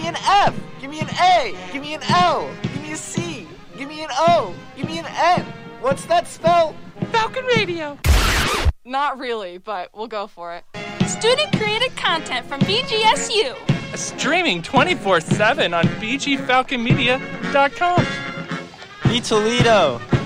an F. Give me an A. Give me an L. Give me a C. Give me an O. Give me an N. What's that spell? Falcon Radio. Not really, but we'll go for it. Student-created content from BGSU. Streaming 24/7 on bgfalconmedia.com. B Toledo.